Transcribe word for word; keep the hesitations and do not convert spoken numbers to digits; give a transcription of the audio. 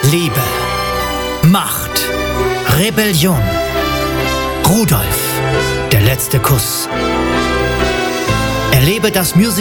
Liebe, Macht, Rebellion. Rudolf, der letzte Kuss. Erlebe das Musical